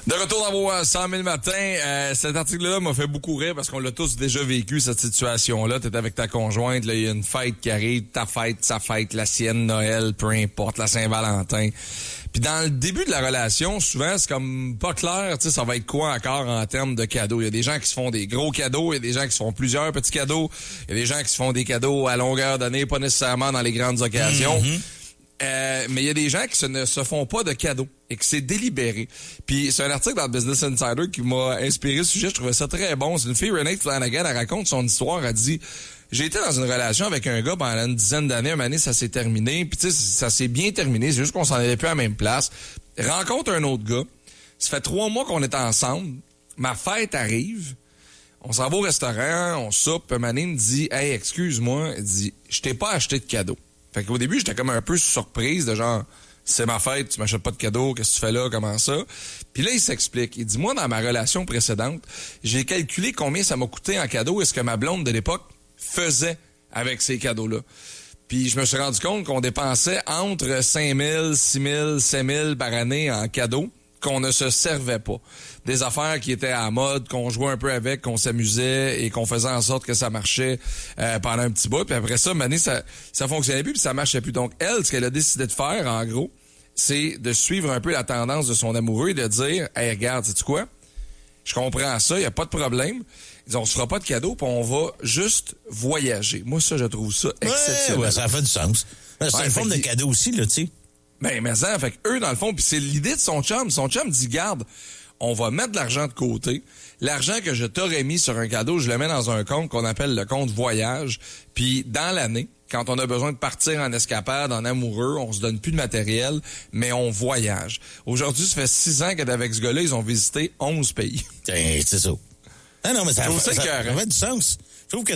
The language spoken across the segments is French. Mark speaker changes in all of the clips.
Speaker 1: De retour dans vos 100 000 matins, cet article-là m'a fait beaucoup rire parce qu'on l'a tous déjà vécu, cette situation-là. T'es avec ta conjointe, là, il y a une fête qui arrive, ta fête, sa fête, la sienne, Noël, peu importe, la Saint-Valentin. Puis dans le début de la relation, souvent, c'est comme pas clair, tu sais, ça va être quoi encore en termes de cadeaux. Il y a des gens qui se font des gros cadeaux, il y a des gens qui se font plusieurs petits cadeaux, il y a des gens qui se font des cadeaux à longueur d'année, pas nécessairement dans les grandes occasions. Mais il y a des gens qui ne se font pas de cadeaux et que c'est délibéré. Puis c'est un article dans le Business Insider qui m'a inspiré ce sujet. Je trouvais ça très bon. C'est une fille, Renee Flanagan, elle raconte son histoire. Elle dit, j'ai été dans une relation avec un gars pendant une dizaine d'années. Un moment donné, ça s'est terminé. Puis tu sais, ça s'est bien terminé. C'est juste qu'on s'en allait plus à la même place. Rencontre un autre gars. Ça fait 3 mois qu'on est ensemble. Ma fête arrive. On s'en va au restaurant. On soupe. Un moment donné, il me dit, hey, excuse-moi. Il dit, je t'ai pas acheté de cadeau. Fait qu'au début, j'étais comme un peu surprise de genre, c'est ma fête, tu m'achètes pas de cadeau, qu'est-ce que tu fais là, comment ça? Puis là, il s'explique. Il dit, moi, dans ma relation précédente, j'ai calculé combien ça m'a coûté en cadeau et ce que ma blonde de l'époque faisait avec ces cadeaux-là. Puis je me suis rendu compte qu'on dépensait entre 5 000, 6 000, 7 000 par année en cadeaux qu'on ne se servait pas. Des affaires qui étaient à la mode, qu'on jouait un peu avec, qu'on s'amusait et qu'on faisait en sorte que ça marchait pendant un petit bout. Puis après ça, mané, ça fonctionnait plus puis ça marchait plus. Donc elle, ce qu'elle a décidé de faire, en gros, c'est de suivre un peu la tendance de son amoureux et de dire, hey, regarde, sais-tu quoi? Je comprends ça, il y a pas de problème. Ils on se fera pas de cadeau, puis on va juste voyager. Moi, ça, je trouve ça exceptionnel.
Speaker 2: Ouais, ça fait du sens. C'est une forme de cadeau aussi, là, tu sais.
Speaker 1: Ben, mais ça, fait eux, dans le fond, puis c'est l'idée de son chum. Son chum dit, garde, on va mettre de l'argent de côté. L'argent que je t'aurais mis sur un cadeau, je le mets dans un compte qu'on appelle le compte voyage. Puis dans l'année, quand on a besoin de partir en escapade, en amoureux, on se donne plus de matériel, mais on voyage. Aujourd'hui, ça fait 6 ans qu'avec ce gars-là, ils ont visité 11 pays.
Speaker 2: C'est ça. Ah non, mais ça fait du sens. Je trouve que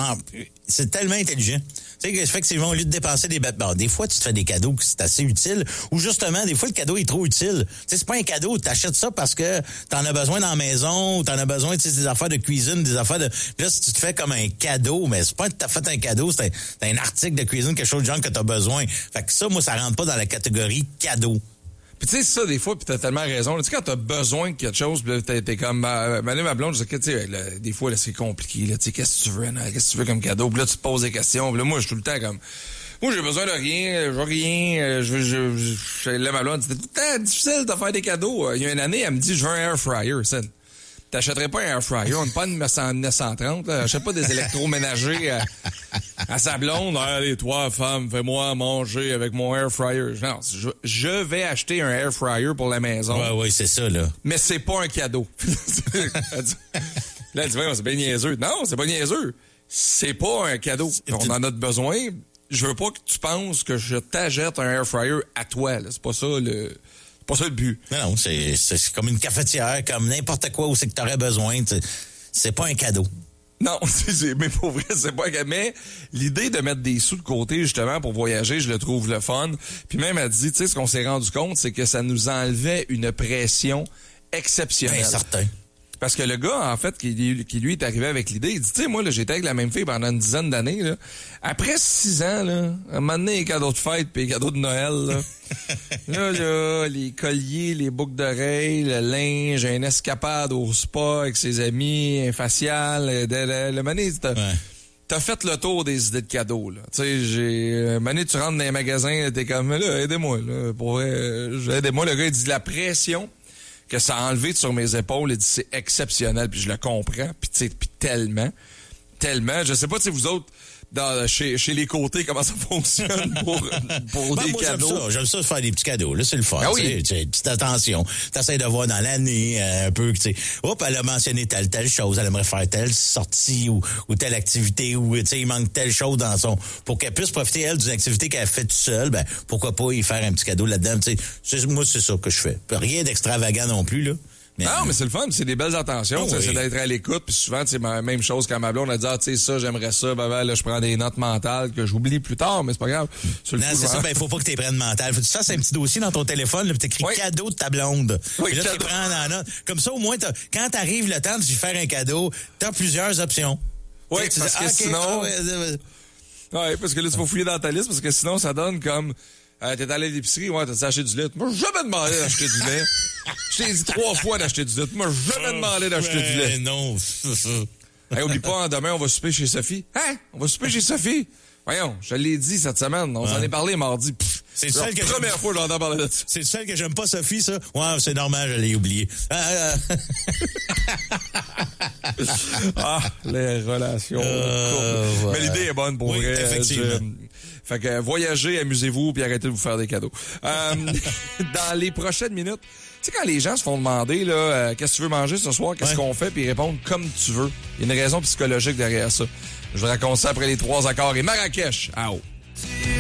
Speaker 2: c'est tellement intelligent. Tu sais, que effectivement, au lieu de dépenser des fois, tu te fais des cadeaux qui c'est assez utile, ou justement, des fois, le cadeau est trop utile. Tu sais, c'est pas un cadeau, t'achètes ça parce que t'en as besoin dans la maison, ou t'en as besoin, tu sais, des affaires de cuisine, des affaires de... Puis là, si tu te fais comme un cadeau, mais c'est pas que t'as fait un cadeau, c'est un article de cuisine, quelque chose de genre que t'as besoin. Fait que ça, moi, ça rentre pas dans la catégorie cadeau.
Speaker 1: Puis tu sais, ça, des fois, puis t'as tellement raison. Tu sais, quand t'as besoin de quelque chose, pis là, t'es comme, ma blonde, je sais que, tu sais, des fois, là, c'est compliqué, là, tu sais, qu'est-ce que tu veux, là, qu'est-ce que tu veux comme cadeau? Puis là, tu te poses des questions. Puis là, moi, je suis tout le temps comme, moi, j'ai besoin de rien, je veux rien, là, ma blonde, c'était tout le temps difficile de faire des cadeaux. Il y a une année, elle me dit, je veux un air fryer, ça. T'achèterais pas un air fryer, on n'est pas une 1930, là. J'achète pas des électroménagers à sa blonde. Allez, toi, femme, fais-moi manger avec mon air fryer. Non, je vais acheter un air fryer pour la maison.
Speaker 2: Ouais, c'est ça, là.
Speaker 1: Mais c'est pas un cadeau. Là, elle dit, c'est bien niaiseux. Non, c'est pas niaiseux. C'est pas un cadeau. On en a besoin. Je veux pas que tu penses que je t'achète un air fryer à toi, là. C'est pas ça le but.
Speaker 2: Non, c'est comme une cafetière, comme n'importe quoi où c'est que t'aurais besoin. C'est pas un cadeau.
Speaker 1: Non, mais pour vrai, c'est pas un cadeau. Mais l'idée de mettre des sous de côté, justement, pour voyager, je le trouve le fun. Puis même, elle dit, tu sais, ce qu'on s'est rendu compte, c'est que ça nous enlevait une pression exceptionnelle.
Speaker 2: Bien certain.
Speaker 1: Parce que le gars, en fait, qui lui est arrivé avec l'idée, il dit, tu sais, moi, là, j'étais avec la même fille pendant une dizaine d'années, là. Après 6 ans, là, à un moment donné, les cadeaux de fête pis les cadeaux de Noël, là. là, les colliers, les boucles d'oreilles, le linge, une escapade au spa avec ses amis, un facial, le mané, t'as fait le tour des idées de cadeaux, là. Tu sais, mané, tu rentres dans les magasins, t'es comme, là, aidez-moi, là. Pour aidez-moi, le gars, il dit, la pression que ça a enlevé sur mes épaules, il dit c'est exceptionnel, puis je le comprends, puis tu sais, puis tellement, je sais pas si vous autres chez les côtés comment ça fonctionne pour les
Speaker 2: moi,
Speaker 1: cadeaux.
Speaker 2: J'aime ça de faire des petits cadeaux, là, c'est le fun.
Speaker 1: Ah oui.
Speaker 2: Tu sais, petite attention, t'essaies de voir dans l'année un peu, tu sais, elle a mentionné telle chose, elle aimerait faire telle sortie ou telle activité, ou tu sais, il manque telle chose dans pour qu'elle puisse profiter elle d'une activité qu'elle fait toute seule, ben pourquoi pas y faire un petit cadeau là-dedans, tu sais. Moi, c'est ça que je fais. Rien d'extravagant non plus, là.
Speaker 1: Non, mais c'est le fun, c'est des belles attentions, c'est d'être à l'écoute, puis souvent c'est la même chose quand ma blonde a dit tu sais ça, j'aimerais ça, là je prends des notes mentales que j'oublie plus tard, mais c'est pas grave.
Speaker 2: Non, c'est ça, faut pas que tu prennes mental. Faut que tu fasses un petit dossier dans ton téléphone, puis t'écris cadeau de ta blonde.
Speaker 1: Oui,
Speaker 2: puis là tu prends dans la note. Comme ça au moins quand t'arrives le temps de lui faire un cadeau, t'as plusieurs options.
Speaker 1: Oui, parce que sinon ouais, parce que là tu vas fouiller dans ta liste parce que sinon ça donne comme t'es allé à l'épicerie, t'as acheté du lait. Moi, j'ai jamais demandé d'acheter du lait. Je t'ai dit 3 fois d'acheter du lait. Tu m'as jamais demandé d'acheter du lait.
Speaker 2: Non.
Speaker 1: Hey, oublie pas, demain, on va souper chez Sophie. Hein? On va souper chez Sophie. Voyons, je l'ai dit cette semaine. On s'en est parlé mardi.
Speaker 2: C'est la
Speaker 1: première fois que j'entends parler de ça.
Speaker 2: C'est celle que j'aime pas, Sophie, ça? Ouais, c'est normal, je l'ai oublié.
Speaker 1: Les relations. Mais l'idée est bonne pour vrai.
Speaker 2: Effectivement.
Speaker 1: Fait que voyagez, amusez-vous, puis arrêtez de vous faire des cadeaux. Dans les prochaines minutes, tu sais, quand les gens se font demander, là, qu'est-ce que tu veux manger ce soir, qu'est-ce qu'on fait, puis ils répondent comme tu veux. Il y a une raison psychologique derrière ça. Je vous raconte ça après les 3 accords et Marrakech. Ah oh.